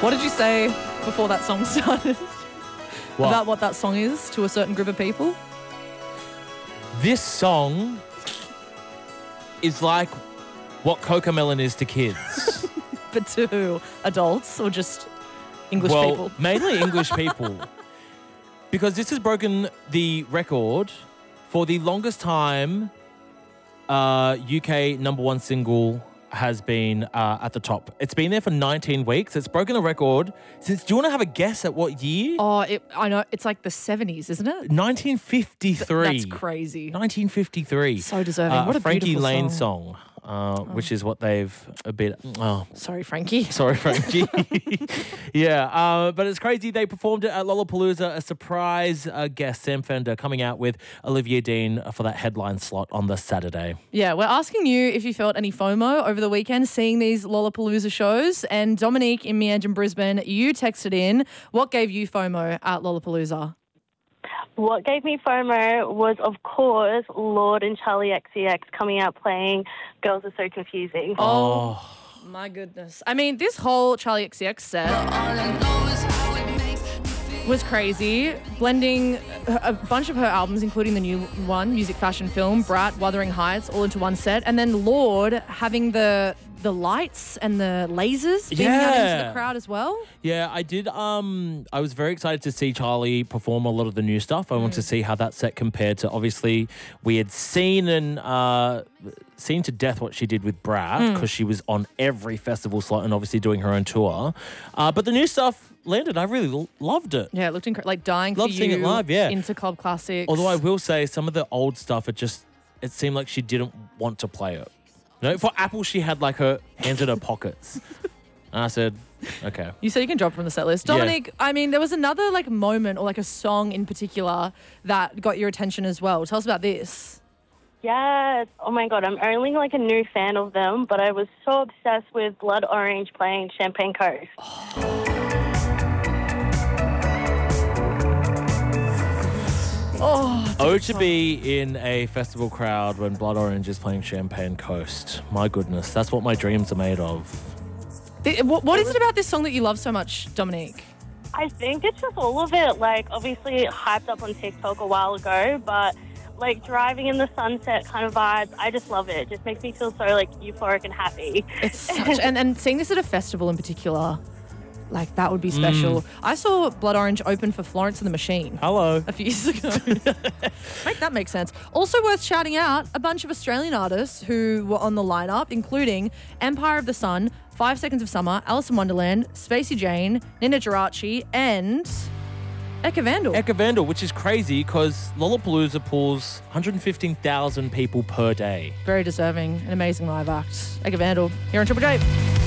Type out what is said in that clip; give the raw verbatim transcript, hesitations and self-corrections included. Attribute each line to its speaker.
Speaker 1: What did you say before that song started?
Speaker 2: What?
Speaker 1: About what that song is to a certain group of people?
Speaker 2: This song is like what Cocomelon is to kids.
Speaker 1: But to adults or just English
Speaker 2: well,
Speaker 1: people?
Speaker 2: mainly English people. Because this has broken the record for the longest time uh, U K number one single has been uh, at the top. It's been there for nineteen weeks. It's broken the record since, do you want to have a guess at what year?
Speaker 1: Oh, it, I know. It's like the seventies, isn't it?
Speaker 2: nineteen fifty-three.
Speaker 1: That's crazy.
Speaker 2: nineteen fifty-three.
Speaker 1: So deserving.
Speaker 2: Uh,
Speaker 1: What a
Speaker 2: Frankie
Speaker 1: beautiful
Speaker 2: Lane
Speaker 1: song.
Speaker 2: song, uh, which is what they've a bit... Oh,
Speaker 1: Sorry, Frankie.
Speaker 2: sorry, Frankie. yeah, uh, but it's crazy. They performed it at Lollapalooza. A surprise uh, guest, Sam Fender, coming out with Olivia Dean for that headline slot on the Saturday.
Speaker 1: Yeah, we're asking you if you felt any FOMO over the weekend seeing these Lollapalooza shows. And Dominique in Meanjin, Brisbane, you texted in. What gave you FOMO at Lollapalooza?
Speaker 3: What gave me FOMO was, of course, Lorde and Charlie X C X coming out playing Girls Are So Confusing.
Speaker 1: Oh, my goodness. I mean, this whole Charlie X C X set was crazy, blending a bunch of her albums, including the new one, Music Fashion Film, Brat, Wuthering Heights, all into one set. And then Lorde having the the lights and the lasers beaming out into
Speaker 2: Yeah.
Speaker 1: the crowd as well.
Speaker 2: Yeah, I did. Um, I was very excited to see Charlie perform a lot of the new stuff. I want to see how that set compared to, obviously, we had seen and uh, seen to death what she did with Brat because she was on every festival slot and obviously doing her own tour. Uh, but the new stuff landed. I really l- loved it.
Speaker 1: Yeah, it looked incredible. Like Dying
Speaker 2: Love
Speaker 1: for
Speaker 2: seeing
Speaker 1: You,
Speaker 2: it live, yeah.
Speaker 1: into Club Classics.
Speaker 2: Although I will say some of the old stuff, it just, it seemed like she didn't want to play it. No, for Apple, she had like her hands in her pockets. And I said, okay.
Speaker 1: You said you can drop from the set list.
Speaker 2: Yeah.
Speaker 1: Dominic, I mean, there was another like moment or like a song in particular that got your attention as well. Tell us about this.
Speaker 3: Yes. Oh, my God. I'm only like a new fan of them, but I was so obsessed with Blood Orange playing Champagne Coast.
Speaker 1: Oh,
Speaker 2: Oh, to be in a festival crowd when Blood Orange is playing Champagne Coast. My goodness, that's what my dreams are made of.
Speaker 1: th- what, what is it about this song that you love so much, Dominic?
Speaker 3: I think it's just all of it. Like, obviously, it hyped up on TikTok a while ago, but like driving in the sunset kind of vibes, I just love it. It just makes me feel so like euphoric and happy.
Speaker 1: It's such, and, and seeing this at a festival in particular, like that would be special. I saw Blood Orange open for Florence and the Machine
Speaker 2: Hello.
Speaker 1: a few years ago. Make that make sense. Also worth shouting out a bunch of Australian artists who were on the lineup, including Empire of the Sun, Five Seconds of Summer, Alice in Wonderland, Spacey Jane, Nina Geraci, and Eka Vandal.
Speaker 2: Eka Vandal, which is crazy because Lollapalooza pulls one hundred fifteen thousand people per day.
Speaker 1: Very deserving, an amazing live act. Eka Vandal here on Triple J.